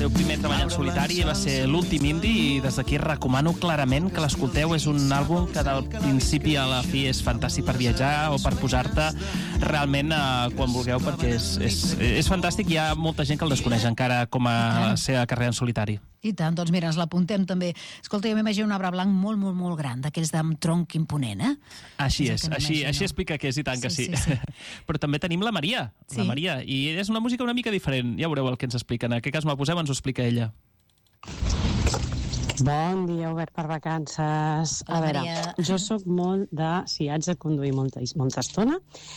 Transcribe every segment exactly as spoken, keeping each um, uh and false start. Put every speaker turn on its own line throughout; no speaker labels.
seu primer treball en solitari va ser l'últim indie i des d'aquí recomano clarament que l'escolteu. És un àlbum que del principi a la fi és fantàstic per viatjar o per posar-te realment eh, quan vulgueu, perquè és, és, és fantàstic. Hi ha molta gent que el desconeix encara com a la seva carrera en solitari.
I tant, doncs mira, ens l'apuntem també. Escolta, jo m'imagino un arbre blanc molt, molt, molt gran, d'aquells amb tronc imponent, eh?
Així és, és així, així explica que és, i tant que sí. sí. sí, sí. Però també tenim la Maria, sí. la Maria, i és una música una mica diferent. Ja veureu el que ens explica. En aquest cas me'l posem, ens ho explica ella.
Bon dia, Obert per vacances. A
Hola,
veure,
Maria.
jo sóc molt de... Si haig de conduir molta, molta estona,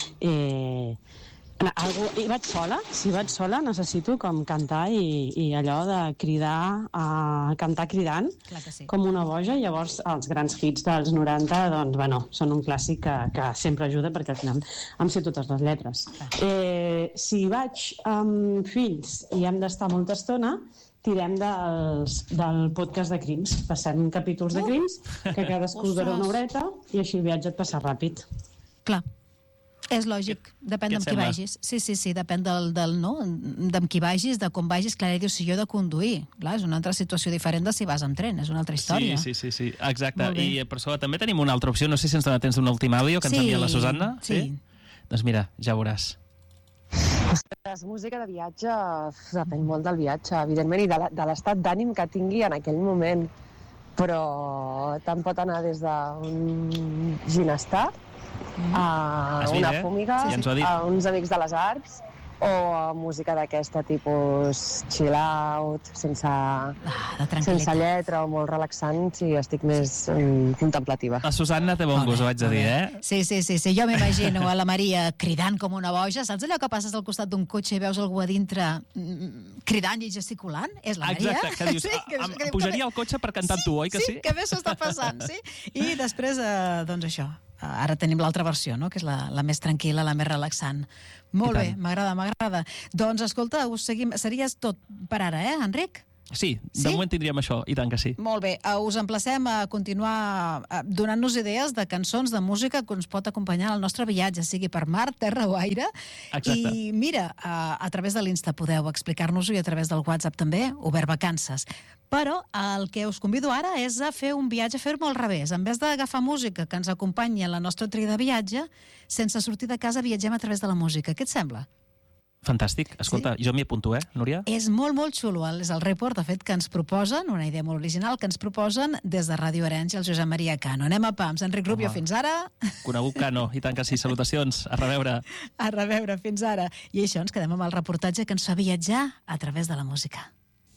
eh, algú, i vaig sola, si vaig sola necessito com cantar i, i allò de cridar, uh, cantar cridant,
sí.
com una boja. Llavors els grans hits dels noranta, doncs, bueno, són un clàssic que, que sempre ajuda perquè al final em sé totes les lletres. Eh, si vaig amb fills i hem d'estar molta estona, tirem dels, del podcast de crims. Passem capítols de crims, que cadascú dura una horeta, i així el viatge et passa ràpid.
Clar. És lògic, depèn d'amb qui vagis. Sí, sí, sí, depèn del, del no, d'amb qui vagis, de com vagis. Clar, dius, si jo he de conduir. Clar, és una altra situació diferent de si vas amb tren, és una altra història.
Sí, sí, sí, sí. Exacte. I per això també tenim una altra opció. No sé si ens dona temps d'un últim àudio que ens
sí,
envia la Susanna.
Sí.
sí. Doncs mira, ja veuràs.
Ostres, música de viatge depèn molt del viatge, evidentment, i de l'estat d'ànim que tingui en aquell moment. Però tant pot anar des d'un ginestar a una fúmiga, a uns amics de les arts, o a música d'aquesta tipus chill out, sense,
ah,
sense lletra o molt relaxant, si estic més um, contemplativa.
La Susanna té bon gust, ho haig de dir, eh?
Sí, sí, sí, sí. Jo m'imagino a la Maria cridant com una boja. Saps allò que passes al costat d'un cotxe i veus algú a dintre mm, cridant i gesticulant? És la Maria.
Exacte, que dius, sí, que, em que, pujaria que... al cotxe per cantar
sí,
tu, oi que sí?
Sí, que bé s'ho està passant, sí. I després, eh, doncs això, ara tenim l'altra versió, no?, que és la, la més tranquil·la, la més relaxant. Molt bé, m'agrada, m'agrada. Doncs, escolta, us seguim. Series tot per ara, eh, Enric?
Sí, de
sí?
moment tindríem això, i tant que sí.
Molt bé, us emplacem a continuar donant-nos idees de cançons, de música que ens pot acompanyar al nostre viatge, sigui per mar, terra o aire.
Exacte.
I mira, a, a través de l'Insta podeu explicar-nos-ho i a través del WhatsApp també, Obert Vacances. Però el que us convido ara és a fer un viatge, a fer-me al revés. En vez d'agafar música que ens acompanyi en la nostra tria de viatge, sense sortir de casa viatgem a través de la música. Què et sembla?
Fantàstic. Escolta, sí? Jo m'hi apunto, eh, Núria?
És molt, molt xulo. És el report, de fet, que ens proposen, una idea molt original, que ens proposen des de Ràdio Arenys i el Josep Maria Cano. Anem a pams. Enric Rubio, fins ara.
Conegut Cano, i tant que sí. Salutacions. A reveure.
A reveure, fins ara. I això, ens quedem amb el reportatge que ens fa viatjar a través de la música.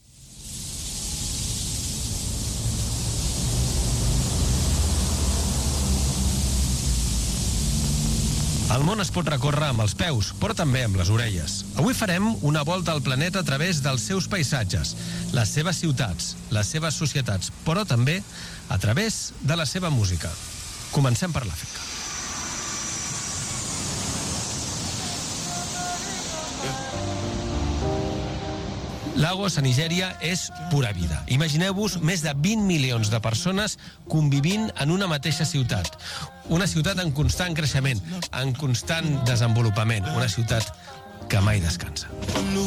El món es pot recórrer amb els peus, però també amb les orelles. Avui farem una volta al planeta a través dels seus paisatges, les seves ciutats, les seves societats, però també a través de la seva música. Comencem per l'Àfrica. Lagos, a Nigèria, és pura vida. Imagineu-vos més de vint milions de persones convivint en una mateixa ciutat. Una ciutat en constant creixement, en constant desenvolupament. Una ciutat que mai descansa.